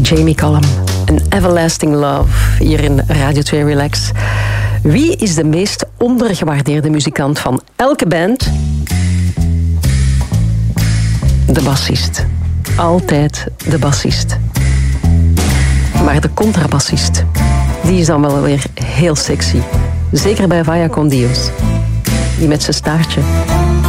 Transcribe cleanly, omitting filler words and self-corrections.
Jamie Cullum. An Everlasting Love, hier in Radio 2 Relax. Wie is de meest ondergewaardeerde muzikant van elke band? De bassist. Altijd de bassist. Maar de contrabassist, die is dan wel weer heel sexy. Zeker bij Vaya con Dios. Die met zijn staartje.